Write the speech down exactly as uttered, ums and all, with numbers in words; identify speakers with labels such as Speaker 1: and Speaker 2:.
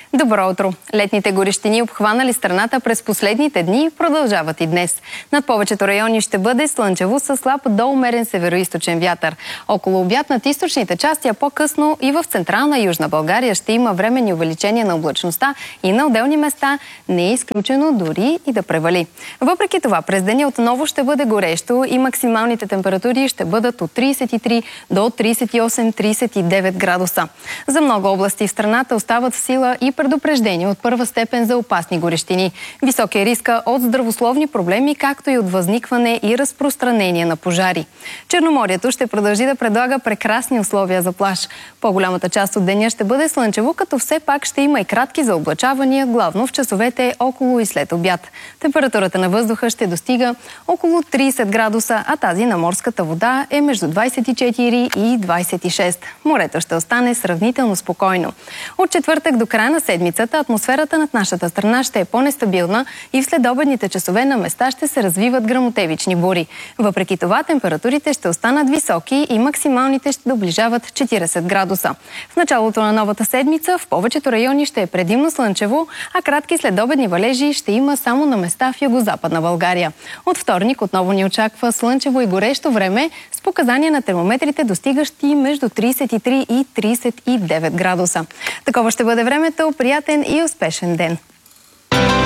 Speaker 1: Добро утро! Летните горещини, обхванали страната през последните дни, продължават и днес. Над повечето райони ще бъде слънчево с слаб до умерен североизточен вятър. Около обяд над източните части, а по-късно и в централна и южна България ще има временни увеличения на облачността и на отделни места не е изключено дори и да превали. Въпреки това, през деня отново ще бъде горещо и максималните температури ще бъдат от тридесет и три до тридесет и осем - тридесет и девет градуса. За много области в страната остават в сила и предупреждения от първа степен за опасни горещини. Висок е риска от здравословни проблеми, както и от възникване и разпространение на пожари. Черноморието ще продължи да предлага прекрасни условия за плаж. По-голямата част от деня ще бъде слънчево, като все пак ще има и кратки заоблачавания, главно в часовете около и след обяд. Температурата на въздуха ще достига около тридесет градуса, а тази на морската вода е между двадесет и четири и двадесет и шест. Морето ще остане сравнително спокойно. От четвъртък до края на седмицата атмосферата над нашата страна ще е по-нестабилна и в следобедните часове на места ще се развиват гръмотевични бури. Въпреки това, температурите ще останат високи и максималните ще доближават четиридесет градуса. В началото на новата седмица в повечето райони ще е предимно слънчево, а кратки следобедни валежи ще има само на места в югозападна България. От вторник отново ни очаква слънчево и горещо време с показания на термометрите, достигащи между тридесет и три и тридесет и девет градуса. Такова ще бъде времето. Приятен и успешен ден!